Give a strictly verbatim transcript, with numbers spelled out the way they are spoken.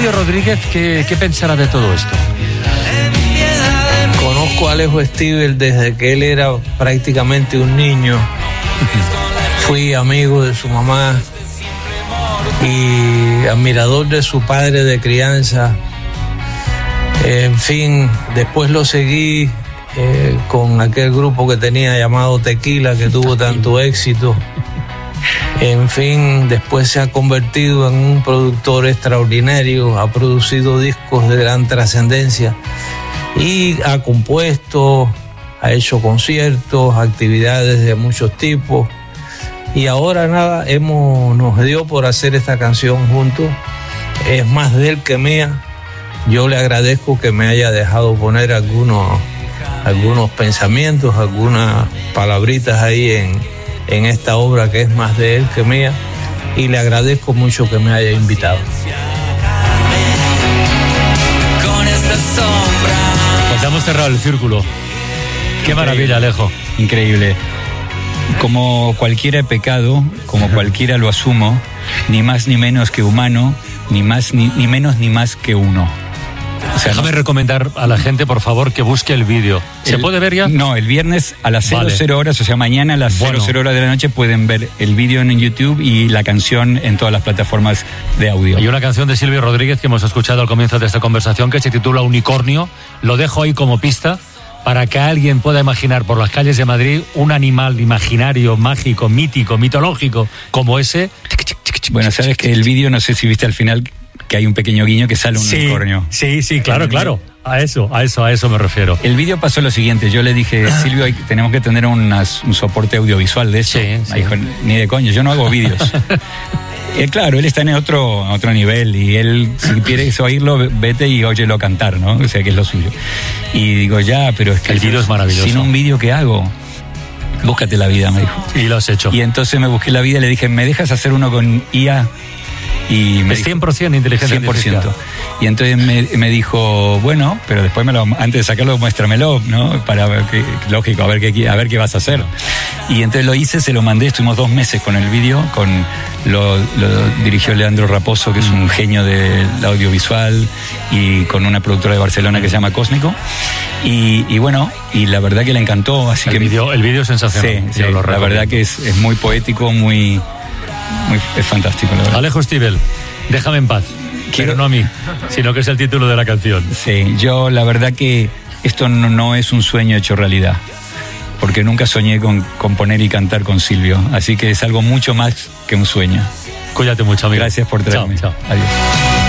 Silvio Rodríguez, ¿qué, qué pensará de todo esto? Conozco a Alejo Stivel desde que él era prácticamente un niño. Fui amigo de su mamá y admirador de su padre de crianza. En fin, después lo seguí eh, con aquel grupo que tenía llamado Tequila, que tuvo tanto éxito. En fin, después se ha convertido en un productor extraordinario, ha producido discos de gran trascendencia y ha compuesto, ha hecho conciertos, actividades de muchos tipos. Y ahora nada, hemos, nos dio por hacer esta canción juntos. Es más de él que mía. Yo le agradezco que me haya dejado poner algunos, algunos pensamientos, algunas palabritas ahí en, en esta obra que es más de él que mía. Y le agradezco mucho que me haya invitado. Pues ya hemos cerrado el círculo. Qué Increíble. Maravilla, Alejo. Increíble. Como cualquiera pecado, como cualquiera lo asumo, ni más ni menos que humano, ni más ni, ni menos ni más que uno. O sea, déjame no... recomendar a la gente, por favor, que busque el vídeo. ¿Se el, puede ver ya? No, el viernes a las cero cero horas, o sea, mañana a las bueno. cero cero horas de la noche pueden ver el vídeo en YouTube y la canción en todas las plataformas de audio. Hay una canción de Silvio Rodríguez que hemos escuchado al comienzo de esta conversación que se titula Unicornio. Lo dejo ahí como pista para que alguien pueda imaginar por las calles de Madrid un animal imaginario, mágico, mítico, mitológico como ese. Bueno, sabes que el vídeo, no sé si viste al final que hay un pequeño guiño que sale un sí, unicornio. Sí, sí, claro, claro. A eso, a eso, a eso me refiero. El vídeo pasó lo siguiente. Yo le dije, Silvio, hay, tenemos que tener unas, un soporte audiovisual de eso. Sí, sí. Me dijo, ni de coño, yo no hago vídeos. Eh, claro, él está en otro, otro nivel y él, si quieres oírlo, vete y óyelo cantar, ¿no? O sea, que es lo suyo. Y digo, ya, pero es que... El vídeo es maravilloso. Sin un vídeo, ¿qué hago? Búscate la vida, me dijo. Y lo has hecho. Y entonces me busqué la vida y le dije, ¿me dejas hacer uno con I A? Y me es cien por ciento inteligencia cien por ciento. Artificial. Y entonces me, me dijo, bueno, pero después me lo, antes de sacarlo, muéstramelo, ¿no? Para ver qué, lógico, a ver qué, a ver qué vas a hacer. Y entonces lo hice, se lo mandé, estuvimos dos meses con el vídeo, con lo, lo dirigió Leandro Raposo, que es un genio del audiovisual, y con una productora de Barcelona que se llama Cósmico. Y, y bueno, y la verdad que le encantó, así el que... Video, el vídeo es sensacional. Sí, sí, la verdad que es, es muy poético, muy... Muy, es fantástico, la verdad. Alejo Stivel, déjame en paz. Quiero... Pero no a mí, sino que es el título de la canción. Sí, yo la verdad que esto no, no es un sueño hecho realidad, porque nunca soñé con componer y cantar con Silvio, así que es algo mucho más que un sueño. Cuídate mucho, amigo. Gracias por traerme. Chao, chao. Adiós.